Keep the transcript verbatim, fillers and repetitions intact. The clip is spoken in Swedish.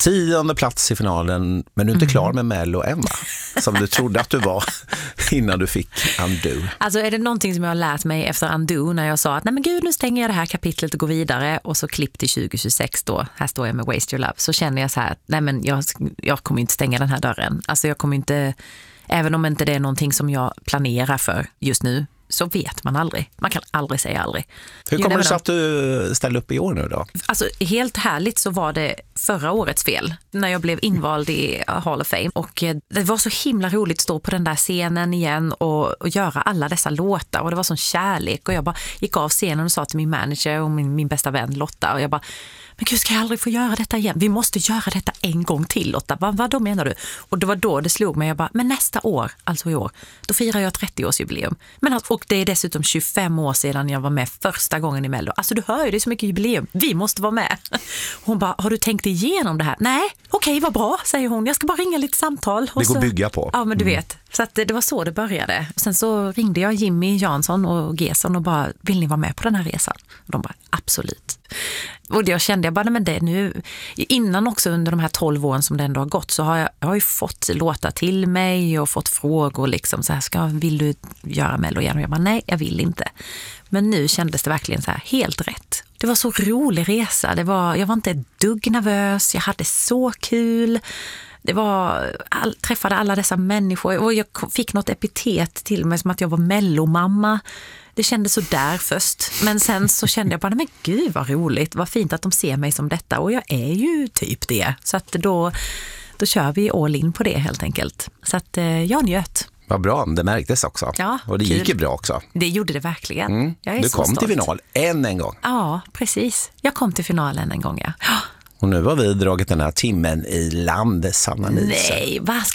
Tionde plats i finalen, men du är inte mm. klar med Mello än, va? Som du trodde att du var innan du fick Undo. Alltså är det någonting som jag har lärt mig efter Undo när jag sa att nej men gud, nu stänger jag det här kapitlet och går vidare, och så klipp till tjugo tjugosex då, här står jag med Waste Your Love, så känner jag så här, nej men jag, jag kommer inte stänga den här dörren. Alltså jag kommer inte, även om inte det är någonting som jag planerar för just nu, så vet man aldrig. Man kan aldrig säga aldrig. Hur kommer det sig att du ställde upp i år nu då? Alltså helt härligt så var det förra årets fel när jag blev invald i Hall of Fame, och det var så himla roligt att stå på den där scenen igen och, och göra alla dessa låtar, och det var sån kärlek, och jag bara gick av scenen och sa till min manager och min, min bästa vän Lotta, och jag bara, men gud, ska jag aldrig få göra detta igen? Vi måste göra detta en gång till, Lotta. Vad, vad då menar du? Och det var då det slog mig. Jag bara, men nästa år, alltså i år, då firar jag trettio-årsjubileum. Men, och det är dessutom tjugofem år sedan jag var med första gången i Mello. Alltså du hör ju, det är så mycket jubileum. Vi måste vara med. Hon bara, har du tänkt igenom det här? Nej, okej, vad bra, säger hon. Jag ska bara ringa lite samtal. Och det går så, att bygga på. Ja, men du mm. vet. Så att det, det var så det började. Och sen så ringde jag Jimmy Jansson och Gesson och bara, vill ni vara med på den här resan? Och de bara, absolut. Och jag kände, jag bara, men det nu, innan också under de här tolv åren som det ändå har gått, så har jag, jag har ju fått låta till mig och fått frågor liksom så här, ska, vill du göra Mello igen? Och jag bara, nej, jag vill inte. Men nu kändes det verkligen så här, helt rätt. Det var så rolig resa, det var, jag var inte ett dugg nervös, jag hade så kul. Det var, all, träffade alla dessa människor, och jag fick något epitet till mig som att jag var mellomamma. Det kändes så där först, men sen så kände jag bara, men gud vad roligt, vad fint att de ser mig som detta, och jag är ju typ det. Så att då, då kör vi all in på det helt enkelt. Så att jag njöt. Vad bra, det märktes också. Ja, och det kul. gick ju bra också. Det gjorde det verkligen. Mm. Jag är du så kom stolt. till final än en gång. Ja, precis. Jag kom till finalen en gång, ja. Och nu har vi dragit den här timmen i land, Sanna Nielsen. Nej, vad